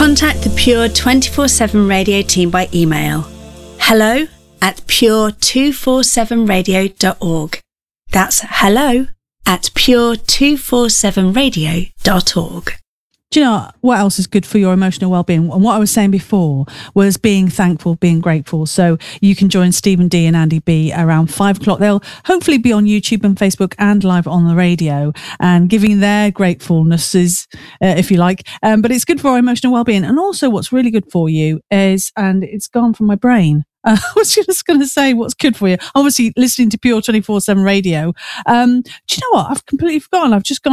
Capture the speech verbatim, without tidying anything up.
Contact the Pure twenty-four seven Radio team by email. Hello at pure two forty-seven radio dot org. That's hello at pure two forty-seven radio dot org. Do you know what else is good for your emotional well-being? And what I was saying before was being thankful, being grateful. So you can join Stephen D and Andy B around five o'clock. They'll hopefully be on YouTube and Facebook and live on the radio and giving their gratefulnesses, uh, if you like. Um, but it's good for our emotional well-being. And also what's really good for you is, and it's gone from my brain, Uh, I was just going to say what's good for you. Obviously, listening to Pure twenty-four seven Radio. Um, do you know what? I've completely forgotten. I've just gone